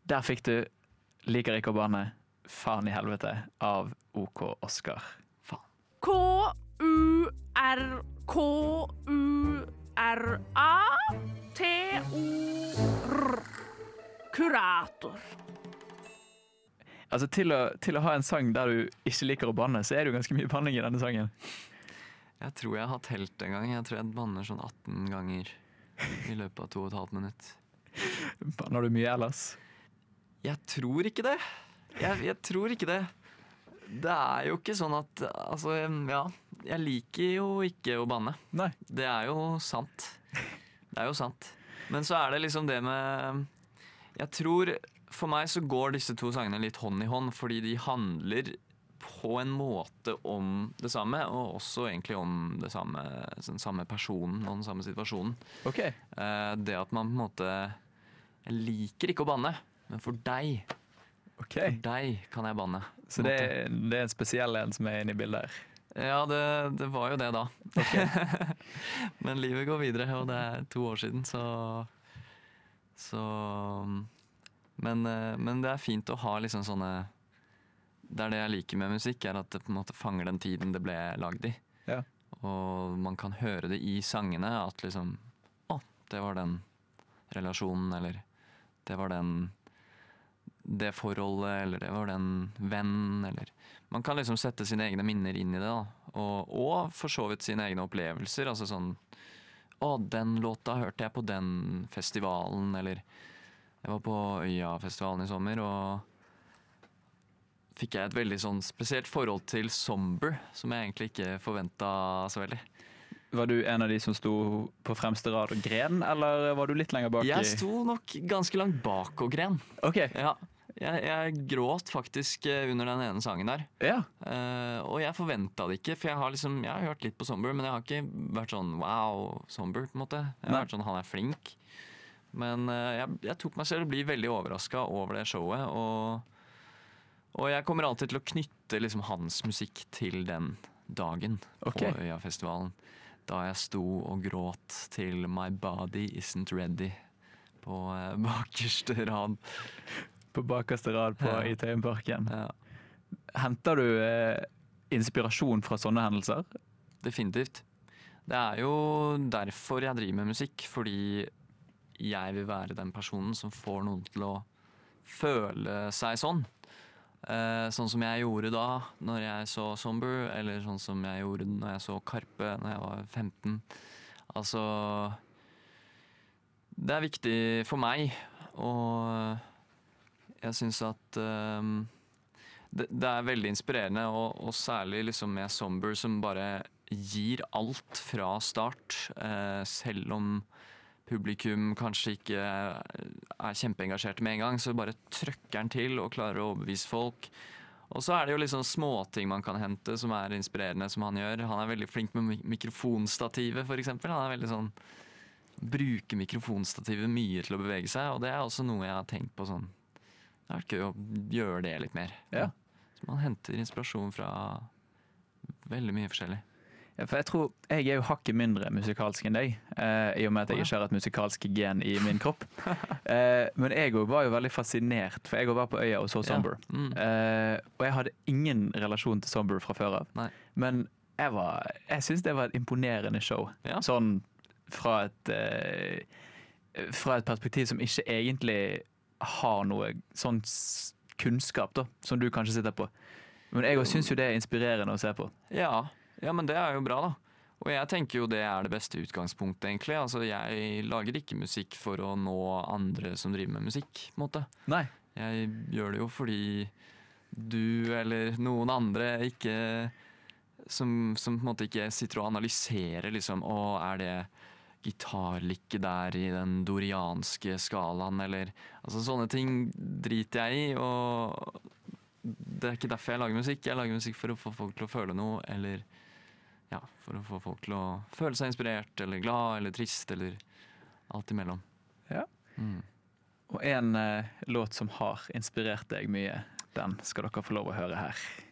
Der fikk du Liker ikke å banne, faen i helvete, av OK Oscar. Faen. Kurator. Kurator. Altså til å ha en sang der du ikke liker å banne, så er det jo ganske mye banning i denne sangen. Jeg tror jeg har telt en gang. Jeg tror jeg banner sånn 18 ganger i løpet av 2,5 minutter. Banner du mye ellers? Jeg tror ikke det. Jeg tror ikke det. Det er jo ikke sånn at altså, ja, jeg liker jo ikke å banne. Nei. Det er jo sant. Det er jo sant. Men så er det liksom det med Jeg tror for meg så går disse to sangene litt hånd i hånd, fordi de handler på en måte om det samme, og også egentlig om det samme, den samme personen og den samme situasjonen. Okay. Det at man på en måte Jeg liker ikke å banne, men for deg Okay. For deg kan jeg banne. Så det er en spesiell en som er inne i bildet her? Ja, det var jo det da. Okay. Men livet går videre, og det er 2 år siden, så men det er fint å ha liksom sånne Det er det jeg liker med musikk, er at det på en måte fanger den tiden det ble lagd i. Ja. Og man kan høre det i sangene, at liksom det var den relasjonen, eller det var det forholdet, eller det var den vennen, eller man kan liksom sette sine egne minner inn i det, da. Og for så vidt sine egne opplevelser. Altså sånn den låta hørte jeg på den festivalen, eller jeg var på Øya-festivalen i sommer, og fikk jeg et veldig sånn spesielt forhold til Somber, som jeg egentlig ikke forventet så veldig. Var du en av de som sto på fremste rad og gren, eller var du litt lenger bak? Jeg sto nok ganske langt bak og gren. Ok. Ja, jeg gråt faktisk under den ene sangen der. Ja. Og jeg forventet det ikke, for jeg har hørt litt på Somber, men jeg har ikke vært sånn wow, Somber på en måte. Jeg har vært sånn, han er flink. Men jeg tok meg selv og bli veldig overrasket over det showet, og jeg kommer alltid til å knytte liksom hans musikk til den dagen på Øya-festivalen. Da jeg sto og gråt til My Body Isn't Ready på bakerste rad. På bakerste rad i Tøyenparken. Ja. Henter du inspirasjon fra sånne hendelser? Definitivt. Det er jo derfor jeg driver med musikk, fordi jeg vil være den personen som får noen til å føle seg sånn. Sånn som jeg gjorde da når jeg så Somber, eller sånn som jeg gjorde når jeg så Karpe når jeg var 15. Altså det er viktig for meg, og jeg synes at det er veldig inspirerende, og særlig liksom med Somber, som bare gir alt fra start, selv om publikum kanskje ikke er kjempeengasjert med en gang, så bare trøkker han til og klarer å overbevise folk. Og så er det jo liksom småting man kan hente som er inspirerende, som han gjør. Han er veldig flink med mikrofonstativet, for eksempel. Han er veldig sånn, bruker mikrofonstativet mye til å bevege seg, og det er også noe jeg har tenkt på sånn. Det er gøy å gjøre det litt mer. Ja. Så man henter inspirasjon fra veldig mye forskjellig. Ja, for jeg tror jeg er jo hakket mindre musikalsk enn deg, i og med at jeg ikke har et musikalsk gen i min kropp. Men jeg var jo veldig fascinert, for jeg var på Øya og så Somber. Ja. Mm. Og jeg hadde ingen relasjon til Somber fra før av. Nei. Men jeg synes det var et imponerende show. Ja. Sånn fra et perspektiv som ikke egentlig har noe sånn kunnskap da, som du kanskje sitter på. Men jeg synes jo det er inspirerende å se på. Ja, men det er jo bra da. Og jeg tenker jo det er det beste utgangspunktet egentlig. Altså jeg lager ikke musikk for å nå andre som driver med musikk, på en måte. Nei. Jeg gjør det jo fordi du eller noen andre ikke, som på en måte ikke sitter og analyserer liksom, er det gitarlikke der i den dorianske skalaen, eller altså sånne ting driter jeg i, og det er ikke derfor jeg lager musikk. Jeg lager musikk for å få folk til å føle noe, eller for å få folk til å føle seg inspirert, eller glad, eller trist, eller alt imellom. Ja. Mm. Og en låt som har inspirert deg mye, den skal dere få lov å høre her.